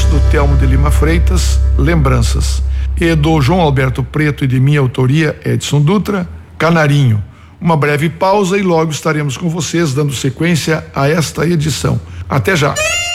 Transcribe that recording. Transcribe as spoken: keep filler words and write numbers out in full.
do Telmo de Lima Freitas, Lembranças. E do João Alberto Preto e de minha autoria, Edson Dutra, Canarinho. Uma breve pausa e logo estaremos com vocês dando sequência a esta edição. Até já.